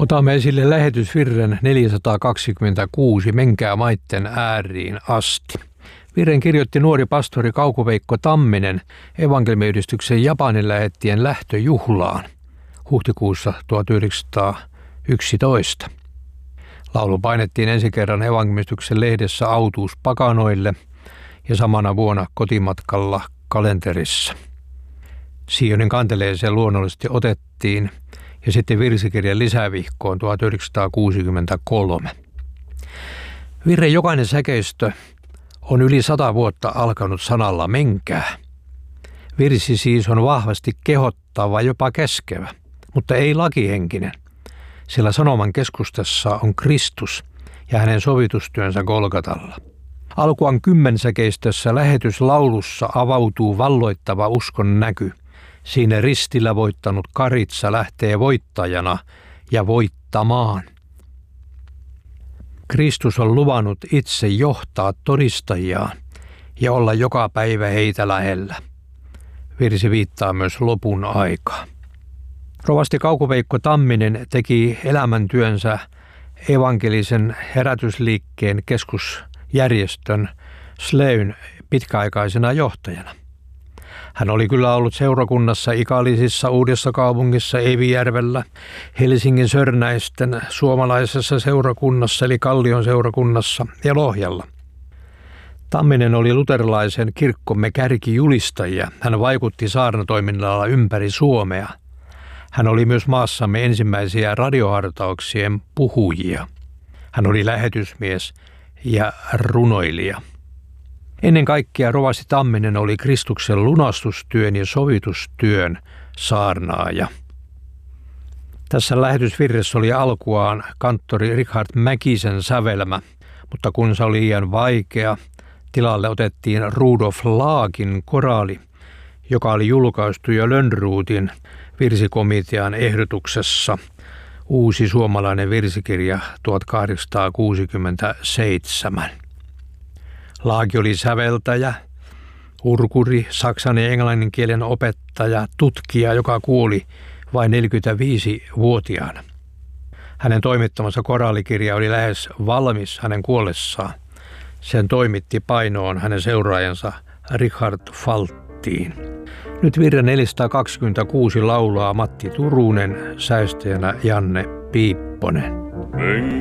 Otamme esille lähetysvirren 426 Menkää maitten ääriin asti. Virren kirjoitti nuori pastori Kauko-Veikko Tamminen evankelmiyhdistyksen Japanin lähettien lähtöjuhlaan huhtikuussa 1911. Laulu painettiin ensi kerran evankelmiyhdistyksen lehdessä Autuus Pakanoille ja samana vuonna kotimatkalla kalenterissa. Sionin kanteleeseen luonnollisesti otettiin ja sitten virsikirjan lisävihkoon 1963. Virren jokainen säkeistö on yli 100 vuotta alkanut sanalla menkää. Virsi siis on vahvasti kehottava, jopa käskevä, mutta ei lakihenkinen, sillä sanoman keskustassa on Kristus ja hänen sovitustyönsä Golgatalla. Alkuaan kymmensäkeistössä lähetyslaulussa avautuu valloittava uskon näky. Siinä ristillä voittanut Karitsa lähtee voittajana ja voittamaan. Kristus on luvannut itse johtaa todistajiaan ja olla joka päivä heitä lähellä. Virsi viittaa myös lopun aikaa. Rovasti Kauko-Veikko Tamminen teki elämäntyönsä evankelisen herätysliikkeen keskusjärjestön Sleyn pitkäaikaisena johtajana. Hän oli kyllä ollut seurakunnassa Ikalisissa, Uudessakaupungissa, Eivijärvellä, Helsingin Sörnäisten suomalaisessa seurakunnassa eli Kallion seurakunnassa ja Lohjalla. Tamminen oli luterilaisen kirkkomme kärkijulistajia. Hän vaikutti saarnatoiminnalla ympäri Suomea. Hän oli myös maassamme ensimmäisiä radiohartauksien puhujia. Hän oli lähetysmies ja runoilija. Ennen kaikkea rovasti Tamminen oli Kristuksen lunastustyön ja sovitustyön saarnaaja. Tässä lähetysvirressä oli alkuaan kanttori Richard Mäkisen sävelmä, mutta kun se oli liian vaikea, tilalle otettiin Rudolf Laagin koraali, joka oli julkaistu jo Lönnrothin virsikomitean ehdotuksessa Uusi suomalainen virsikirja 1867. Laagi oli säveltäjä, urkuri, saksan ja englannin kielen opettaja, tutkija, joka kuoli vain 45-vuotiaana. Hänen toimittamansa koraalikirja oli lähes valmis hänen kuollessaan. Sen toimitti painoon hänen seuraajansa Richard Falttiin. Nyt virre 426 laulaa Matti Turunen, säestäjänä Janne Piipponen.